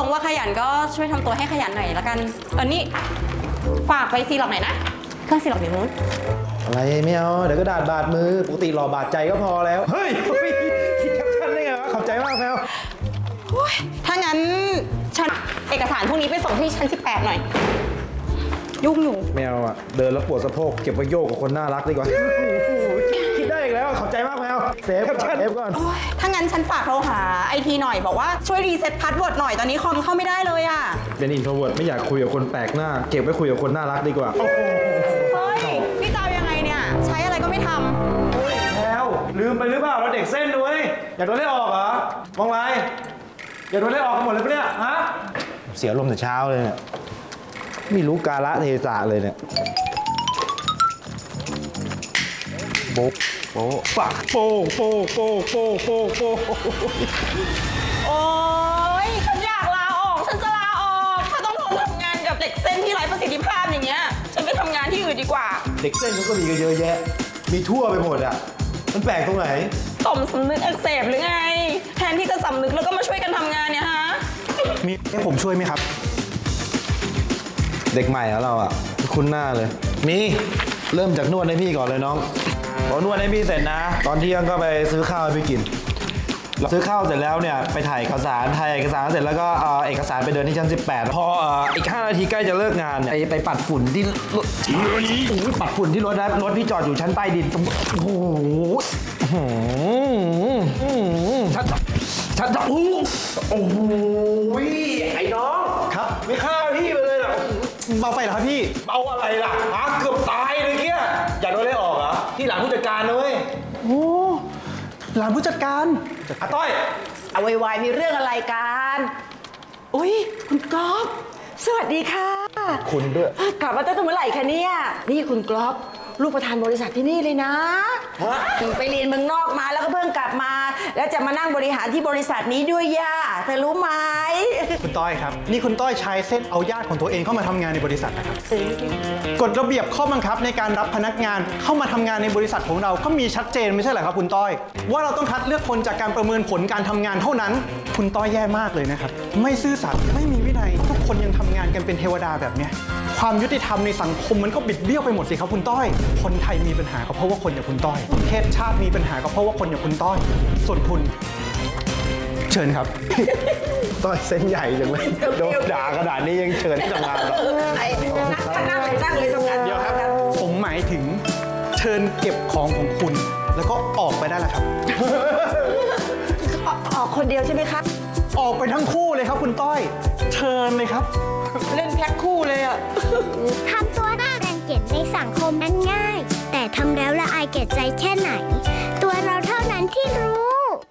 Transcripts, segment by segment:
งว่าขยันก็ช่วยทำตัวให้ขยันหน่อยละกันนี่ฝากไปซีล็อกหน่อยนะเครื่องซีล็อกอยู่นู้นอะไรไม่เอาเดี๋ยวก็บาดมือปกติหล่อบาดใจก็พอแล้วเฮ้ยคิดแคปชั่นได้ไงวะขอบใจมากแพลวถ้างั้นฉันเอกสารพวกนี้ไปส่งที่ชั้น18หน่อยยุ่งอยู่ไม่เอาอ่ะเดินแล้วปวดสะโพกเก็บไว้โยกกับคนน่ารักดีกว่าคิดได้อีกแล้วขอบใจมากแพลวเซฟก่อนถ้างั้นฉันฝากโทรหาไอทีหน่อยบอกว่าช่วยรีเซ็ตพาสเวิร์ดหน่อยตอนนี้คอมเข้าไม่ได้เลยอ่ะเป็นอินโทรเวิร์ตไม่อยากคุยกับคนแปลกหน้าเก็บไว้คุยกับคนน่ารักดีกว่าเฮ้ยพี่จะเอายังไงเนี่ยใช้อะไรก็ไม่ทำแพลวลืมไปหรือเปล่าเราเด็กเส้นด้วยอยากโดนไล่ออกเหรอมองไรอยากโดนไล่ออกกันหมดเลยปะเนี่ยฮะเสียลมแต่เช้าเลยเนี่ยไม่รู้กาละเทศะเลยเนี่ยโป๊ะโป๊ะปากโป๊ะโป๊ะโป๊ะโป๊ะโป๊ะโป๊ะโอ๊ยฉันอยากลาออกฉันจะลาออกถ้าต้องทนทำงานกับเด็กเส้นที่ไร้ประสิทธิภาพอย่างเงี้ยฉันไปทำงานที่อื่นดีกว่าเด็กเส้นเขาก็มีกันเยอะแยะมีทั่วไปหมดอ่ะมันแปลกตรงไหนต่อมสำนึกอักเสบหรือไงแทนที่จะสำนึกแล้วก็มาช่วยกันทำงานเนี่ยฮะมีให้ผมช่วยไหมครับเด็กใหม่แล้วเราอ่ะคุ้นหน้าเลยมีเริ่มจากนวดให้พี่ก่อนเลยน้องพอนวดให้พี่เสร็จนะตอนเที่ยงก็ไปซื้อข้าวให้พี่กินซื้อข้าวเสร็จแล้วเนี่ยไปถ่ายเอกสารเสร็จแล้วก็เอกสารไปเดินที่ชั้น18พออีก5 นาทีใกล้จะเลิกงานเนี่ยไปปัดฝุ่นที่รถปัดฝุ่นที่รถนะรถพี่จอดอยู่ชั้นใต้ดินโอ้โหฉันจะโอ้โหไอ้น้องครับไม่ฆ่าพี่ไปเลยเหรอเบาไปเหรอครับพี่เบาอะไรล่ะเกือบตายเลยเกี้ยอยากโดนไล่ออกเหรอที่หลังผู้จัดการนะเว้ยโอ้หลังผู้จัดการต้อยเอาไวๆมีเรื่องอะไรกันอุ้ยคุณก๊อฟสวัสดีค่ะคุณด้วยกลับมาตั้งแต่เมื่อไหร่คะเนี่ยนี่คุณก๊อฟลูกประธานบริษัทที่นี่เลยนะไปเรียนเมืองนอกมาแล้วก็เพิ่งกลับมาแล้วจะมานั่งบริหารที่บริษัทนี้ด้วยย่าเธอรู้ไหมคุณต้อยครับนี่คุณต้อยใช้เส้นเอาญาติของตัวเองเข้ามาทำงานในบริษัทนะครับกฎระเบียบข้อบังคับในการรับพนักงานเข้ามาทำงานในบริษัทของเราก็มีชัดเจนไม่ใช่เหรอครับคุณต้อยว่าเราต้องคัดเลือกคนจากการประเมินผลการทำงานเท่านั้นคุณต้อยแย่มากเลยนะครับไม่ซื่อสัตย์ไม่มีวินัยทุกคนยังทำงานกันเป็นเทวดาแบบเนี้ยความยุติธรรมในสังคมมันก็บิดเบี้ยวไปหมดสิครับคุณต้อยคนไทยมีปัญหาก็เพราะว่าคนอย่างคุณต้อยประเทศชาติมีปัญหาก็เพราะว่าคนอย่างคุณต้อยส่วนคุณเชิญครับต้อยเส้นใหญ่จังเลยโดนด่าขนาดนี้ยังเชิญที่ทำงานหรอนั่งเลยทำงานเดี๋ยวครับผมหมายถึงเชิญเก็บของของคุณแล้วก็ออกไปได้แล้วครับออกคนเดียวใช่ไหมครับออกไปทั้งคู่เลยครับคุณต้อยเชิญเลยครับเล่นแพ็คคู่เลยอ่ะทำตัวน่ารังเกียจในสังคมนั้นง่ายแต่ทำแล้วละอายแก่ใจแค่ไหนตัวเราเท่านั้นที่รู้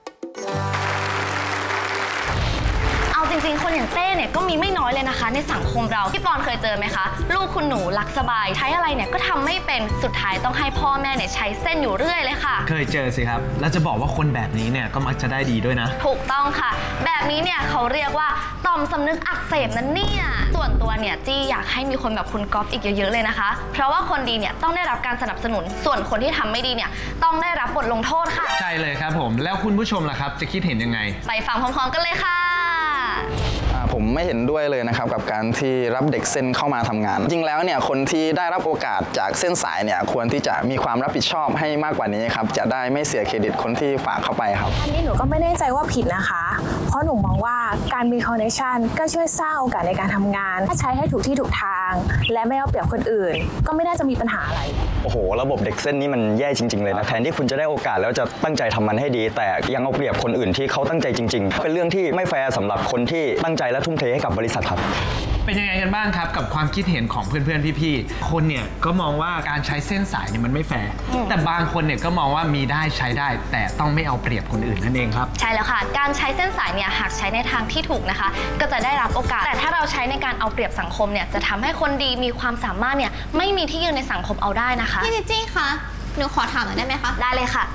เอาจริงๆคนอย่างเต้เนี่ยก็มีไม่น้อยเลยนะคะในสังคมเราพี่ปอนเคยเจอไหมคะลูกคุณหนูรักสบายใช้อะไรเนี่ยก็ทำไม่เป็นสุดท้ายต้องให้พ่อแม่เนี่ยใช้เส้นอยู่เรื่อยเลยค่ะเคยเจอสิครับแล้วจะบอกว่าคนแบบนี้เนี่ยก็มักจะได้ดีด้วยนะถูกต้องค่ะแบบนี้เนี่ยเขาเรียกว่าต่อมสำนึกอักเสบนั่นเนี่ยส่วนตัวเนี่ยจี้อยากให้มีคนแบบคุณก๊อฟอีกเยอะๆเลยนะคะเพราะว่าคนดีเนี่ยต้องได้รับการสนับสนุนส่วนคนที่ทำไม่ดีเนี่ยต้องได้รับบทลงโทษค่ะใช่เลยครับผมแล้วคุณผู้ชมล่ะครับจะคิดเห็นยังไงไปฟังพร้อมๆกันเลยค่ะผมไม่เห็นด้วยเลยนะครับกับการที่รับเด็กเส้นเข้ามาทำงานจริงแล้วเนี่ยคนที่ได้รับโอกาสจากเส้นสายเนี่ยควรที่จะมีความรับผิดชอบให้มากกว่านี้ครับจะได้ไม่เสียเครดิตคนที่ฝากเข้าไปครับอันนี้หนูก็ไม่แน่ใจว่าผิดนะคะเพราะหนูมองว่าการมีคอนเนคชั่นก็ช่วยสร้างโอกาสในการทำงานถ้าใช้ให้ถูกที่ถูกทางและไม่เอาเปรียบคนอื่นก็ไม่น่าจะมีปัญหาอะไรโอ้โหระบบเด็กเส้นนี้มันแย่จริงๆเลยนะแทนที่คุณจะได้โอกาสแล้วจะตั้งใจทำมันให้ดีแต่ยังเอาเปรียบคนอื่นที่เขาตั้งใจจริงๆเป็นเรื่องที่ไม่แฟร์สำหรับคนที่ตั้งใจและทุ่มเทให้กับบริษัทครับเป็นยังไงกันบ้างครับกับความคิดเห็นของเพื่อนๆพี่ๆคนเนี่ยก็มองว่าการใช้เส้นสายเนี่ยมันไม่แฟร์แต่บางคนเนี่ยก็มองว่ามีได้ใช้ได้แต่ต้องไม่เอาเปรียบคนอื่นนั่นเองครับใช่แล้วค่ะการใช้เส้นสายเนี่ยหากใช้ในทางที่ถูกนะคะก็จะได้รับโอกาสแต่ถ้าเราใช้ในการเอาเปรียบสังคมเนี่ยจะทำให้คนดีมีความสามารถเนี่ยไม่มีที่ยืนในสังคมเอาได้นะคะพี่จิจี้คะหนูขอถามหน่อยได้ไหมคะได้เลยค่ะ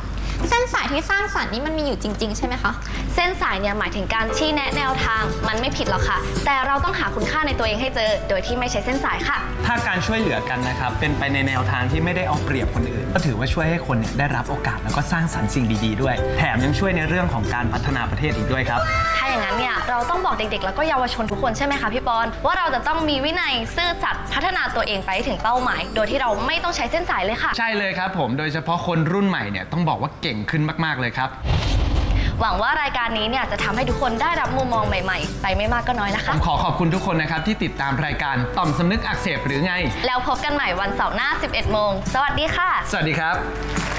เส้นสายที่สร้างสรรค์นี้มันมีอยู่จริงๆใช่ไหมคะเส้นสายเนี่ยหมายถึงการชี้แนะแนวทางมันไม่ผิดหรอกค่ะ แต่เราต้องหาคุณค่าในตัวเองให้เจอโดยที่ไม่ใช้เส้นสายค่ะถ้าการช่วยเหลือกันนะครับเป็นไปในแนวทางที่ไม่ได้เอาเปรียบคนอื่นก็ถือว่าช่วยให้คนเนี่ยได้รับโอกาสแล้วก็สร้างสรรค์สิ่งดีๆด้วยแถมยังช่วยในเรื่องของการพัฒนาประเทศอีกด้วยครับถ้าอย่างนั้นเนี่ยเราต้องบอกเด็กๆแล้วก็เยาวชนทุกคนใช่ไหมคะพี่ปอนว่าเราจะต้องมีวินัยซื่อสัตย์พัฒนาตัวเองไปให้ถึงเป้าหมาย โดยที่เราไม่ต้องใช้เส้นสายเลยค่ะใช่เลยครับผมโดยเฉพาะคนรุ่นใหม่เนี่ยต้องบอกว่าเก่งขึ้นมากๆเลยครับหวังว่ารายการนี้เนี่ยจะทำให้ทุกคนได้รับมุมมองใหม่ๆ ไปไม่มากก็น้อยนะผคะมขอบคุณทุกคนนะครับที่ติดตามรายการต่อมสำนึกอักเสบหรือไงแล้วพบกันใหม่วันเสาร์หน้า 11 โมง สวัสดีค่ะสวัสดีครับ